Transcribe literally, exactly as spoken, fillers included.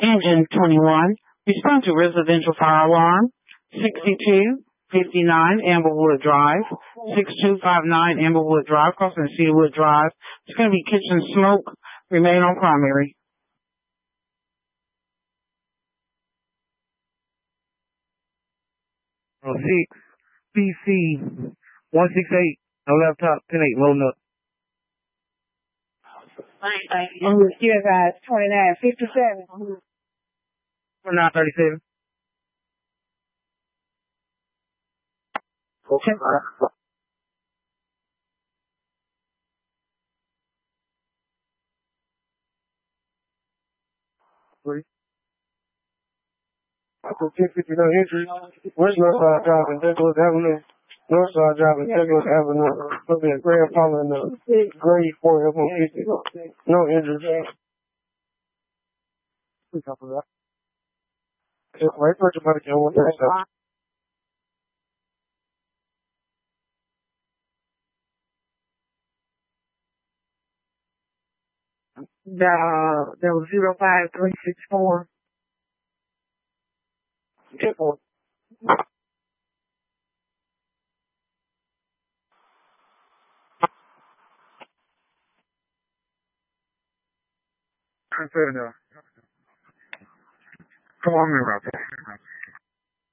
Engine twenty-one, respond to residential fire alarm. sixty-two fifty-nine Amblewood Drive, six two five nine Amblewood Drive, crossing Cedarwood Drive. It's going to be kitchen smoke. Remain on primary. Oh, six P C one six eight. No laptop. ten eight. Loading up. On the Q S I twenty-nine fifty-seven. twenty-nine thirty-seven. Okay. Three. ten fifty-nine entry. West Northside Drive and Douglas Avenue. Northside Drive and Douglas Avenue. There'll be a Grand Pala and a grade four F one fifty. No injuries. We got that. Wait for the money to go. The, there was zero five three six four. Ten four. Fair enough. Come on, me right there.